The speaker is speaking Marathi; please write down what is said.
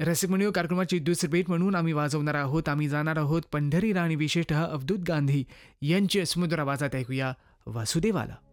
रसिक म्हणून कार्यक्रमाची दुसरी भेट म्हणून आम्ही वाजवणार आहोत. आम्ही जाणार आहोत पंढरीला आणि विशेषतः अवधूत गांधी यांची सुमधुर आवाजात ऐकूया वासुदेवाला.